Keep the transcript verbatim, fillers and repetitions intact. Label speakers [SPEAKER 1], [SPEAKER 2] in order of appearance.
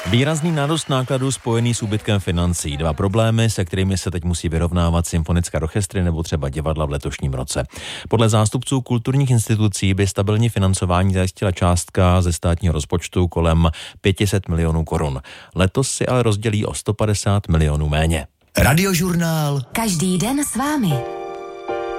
[SPEAKER 1] Výrazný nárůst nákladů spojený s úbytkem financí. Dva problémy, se kterými se teď musí vyrovnávat symfonické orchestry nebo třeba divadla v letošním roce. Podle zástupců kulturních institucí by stabilní financování zajistila částka ze státního rozpočtu kolem pět set milionů korun. Letos si ale rozdělí o sto padesát milionů méně.
[SPEAKER 2] Radiožurnál.
[SPEAKER 3] Každý den s vámi.